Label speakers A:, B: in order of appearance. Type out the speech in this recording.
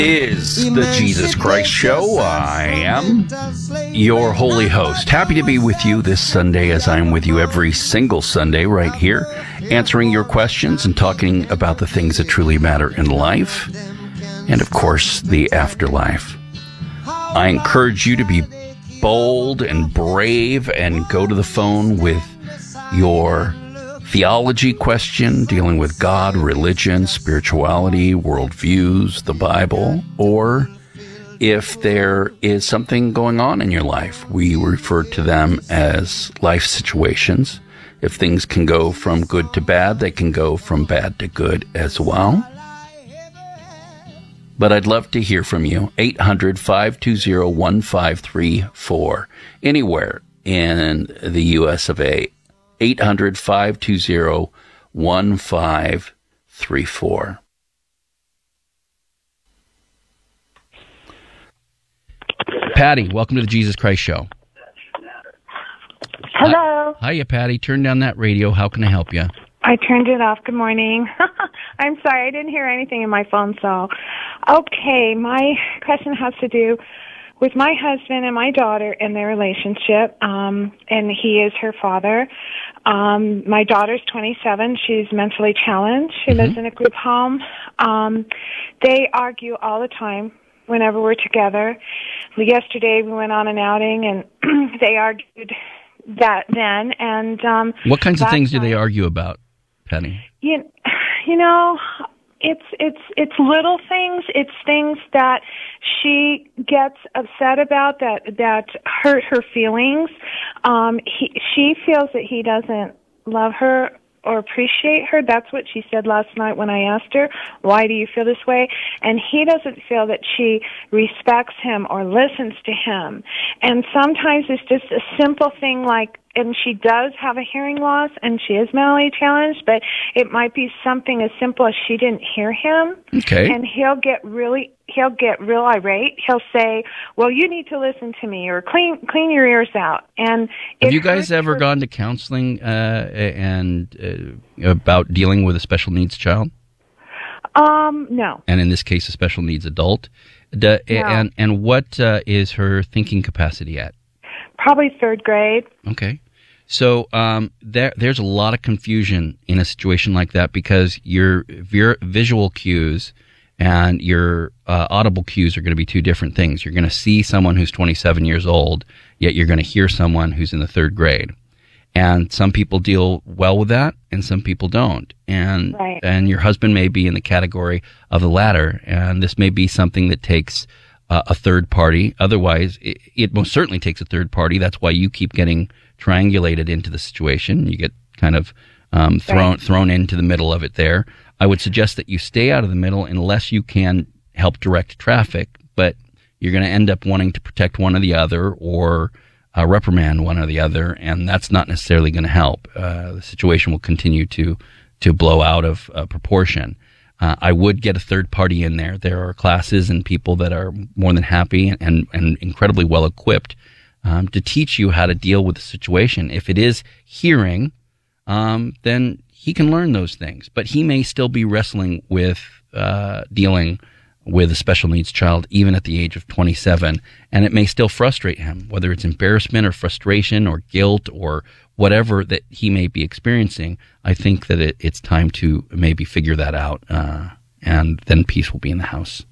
A: Is the Jesus Christ Show. I am your holy host. Happy to be with you this Sunday, as I'm with you every single Sunday right here, answering your questions and talking about the things that truly matter in life and, of course, the afterlife. I encourage you to be bold and brave and go to the phone with your theology question dealing with God, religion, spirituality, worldviews, the Bible, or if there is something going on in your life. We refer to them as life situations. If things can go from good to bad, they can go from bad to good as well. But I'd love to hear from you. 800-520-1534. Anywhere in the U.S. of A. 800-520-1534. Patty, welcome to the Jesus Christ Show.
B: Hello.
A: Hiya, Patty. Turn down that radio. How can I help you?
B: I turned it off. Good morning. I'm sorry. I didn't hear anything in my phone, so. Okay, my question has to do with my husband and my daughter and their relationship, and he is her father. My daughter's 27. She's mentally challenged. She lives in a group home. They argue all the time whenever we're together. Yesterday we went on an outing, and they argued that then. And
A: what kinds of things do they argue about, Penny?
B: You know, it's little things. It's things that she gets upset about that hurt her feelings. She feels that he doesn't love her or appreciate her. That's what she said last night when I asked her, why do you feel this way? And he doesn't feel that she respects him or listens to him. And sometimes it's just a simple thing like, and she does have a hearing loss and she is mentally challenged, but it might be something as simple as she didn't hear him.
A: Okay.
B: And he'll get real irate. He'll say, well, you need to listen to me, or clean your ears out. And
A: have you guys ever gone to counseling and about dealing with a special needs child?
B: No.
A: And in this case, a special needs adult.
B: No.
A: And what is her thinking capacity at?
B: Probably third grade.
A: Okay. So there's a lot of confusion in a situation like that because your visual cues and your audible cues are going to be two different things. You're going to see someone who's 27 years old, yet you're going to hear someone who's in the third grade. And some people deal well with that, and some people don't. And
B: right.
A: And your husband may be in the category of the latter, and this may be something that takes a third party. Otherwise, it most certainly takes a third party. That's why you keep getting triangulated into the situation. You get kind of thrown into the middle of it there. I would suggest that you stay out of the middle unless you can help direct traffic, but you're going to end up wanting to protect one or the other or reprimand one or the other, and that's not necessarily going to help. The situation will continue to blow out of proportion. I would get a third party in there. There are classes and people that are more than happy and incredibly well equipped to teach you how to deal with the situation. If it is hearing, then he can learn those things. But he may still be wrestling with dealing with a special needs child even at the age of 27, and it may still frustrate him, whether it's embarrassment or frustration or guilt or whatever that he may be experiencing. I think that it's time to maybe figure that out, and then peace will be in the house.